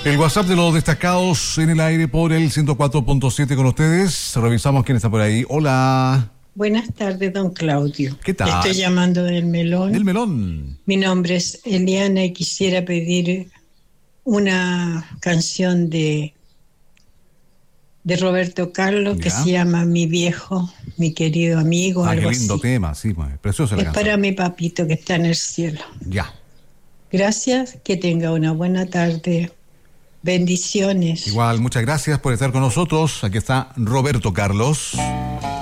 El WhatsApp de los destacados en el aire por el 104.7 con ustedes. Revisamos quién está por ahí. Hola. Buenas tardes, don Claudio. ¿Qué tal? Estoy llamando del Melón. Del Melón. Mi nombre es Eliana y quisiera pedir una canción de Roberto Carlos que se llama Mi Viejo, mi querido amigo. Qué algo lindo así. tema, sí, preciosa la Es canción. para mi papito que está en el cielo. Ya. Gracias, que tenga una buena tarde. Bendiciones. Igual, muchas gracias por estar con nosotros. Aquí está Roberto Carlos.